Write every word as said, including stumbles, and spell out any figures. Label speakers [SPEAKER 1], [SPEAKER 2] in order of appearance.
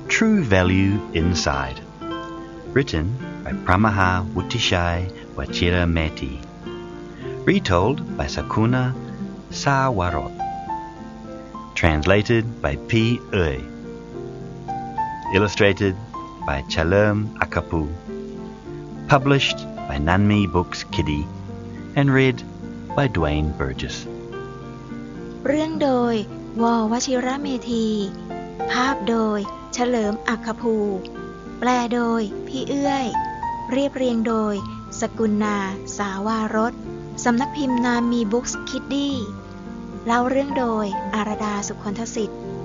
[SPEAKER 1] True Value Inside. Written by Pramaha Wuttishai Wachirameti. Retold by Sakuna Sawarot. Translated by P. Uy. Illustrated by Chalerm Akapu. Published by Nanmi Books Kiddie and read by Dwayne Burgess.
[SPEAKER 2] เรื่องโดย ว.วชิระเมธีภาพโดยเฉลิมอัคคภูแปลโดยพี่เอื้อยเรียบเรียงโดยสกุลนาสาวารสสำนักพิมพ์นามีบุ๊กส์คิดดี้เล่าเรื่องโดยอารดาสุขนทสิทธิ์